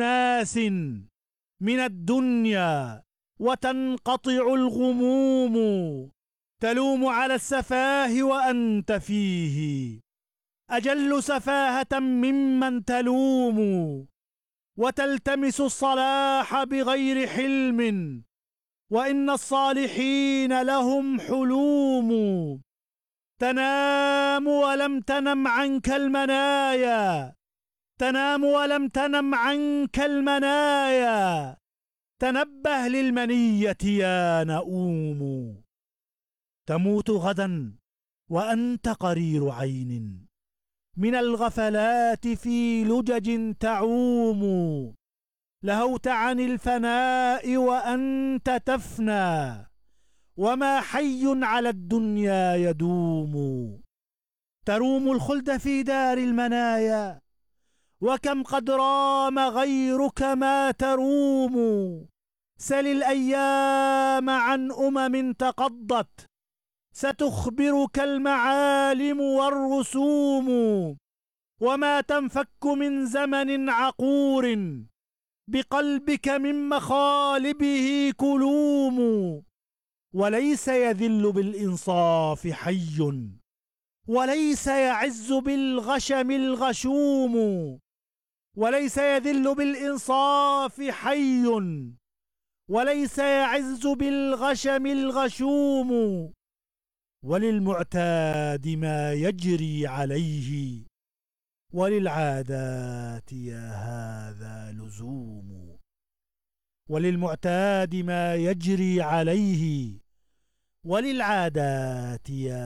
أناس من الدنيا وتنقطع الغموم، تلوم على السفاه وأنت فيه أجل سفاهة ممن تلوم، وتلتمس الصلاح بغير حلم، وإن الصالحين لهم حلوم. تنام ولم تنم عنك المنايا، تنام ولم تنم عنك المنايا، تنبه للمنية يا نؤوم. تموت غدا وأنت قرير عين، من الغفلات في لجج تعوم، لهوت عن الفناء وأنت تفنى، وما حي على الدنيا يدوم. تروم الخلد في دار المنايا، وكم قد رام غيرك ما تروم. سل الأيام عن تقضت، ستخبرك المعالم والرسوم. وما تنفك من زمن عقور، بقلبك من مخالبه كلوم. وليس يذل بالإنصاف حي، وليس يعز بالغشم الغشوم. وليس يذل بالإنصاف حي، وليس يعز بالغشم الغشوم. وللمعتاد ما يجري عليه، وللعادات يا هذا لزوم. وللمعتاد ما يجري عليه، وللعادات يا